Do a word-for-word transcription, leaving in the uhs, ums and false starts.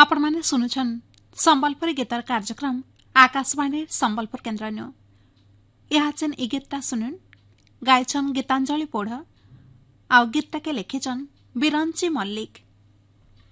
आपण माने सुनुछन संबलपुरी गीतार कार्यक्रम आकाशवाणी संबलपुर केन्द्र नु याचन ई गीतटा सुनुन गायचन गीतांजलि पोढ़ आउ गीतटा के लिखिचन बिरंची मल्लिक।